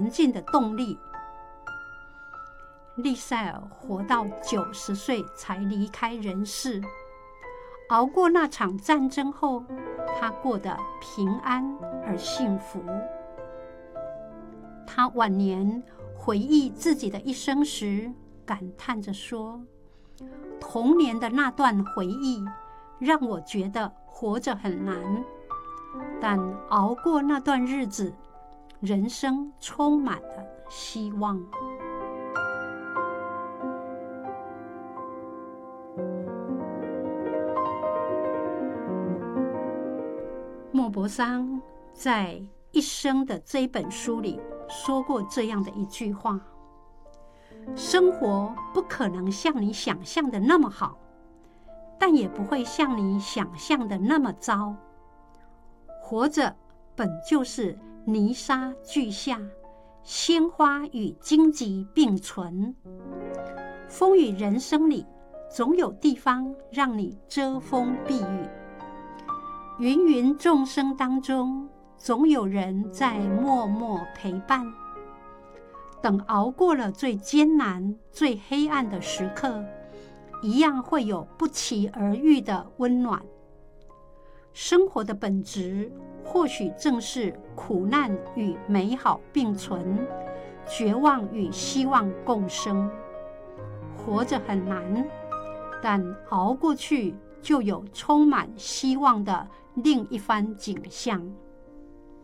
进的动力。利塞尔活到90岁才离开人世，熬过那场战争后，他过得平安而幸福。他晚年回忆自己的一生时，感叹着说：童年的那段回忆让我觉得活着很难，但熬过那段日子，人生充满了希望。莫泊桑在一生的这一本书里说过这样的一句话：生活不可能像你想象的那么好，但也不会像你想象的那么糟。活着本就是泥沙俱下，鲜花与荆棘并存。风雨人生里，总有地方让你遮风避雨。芸芸众生当中，总有人在默默陪伴。等熬过了最艰难、最黑暗的时刻，一样会有不期而遇的温暖。生活的本质，或许正是苦难与美好并存，绝望与希望共生。活着很难，但熬过去，就有充满希望的另一番景象。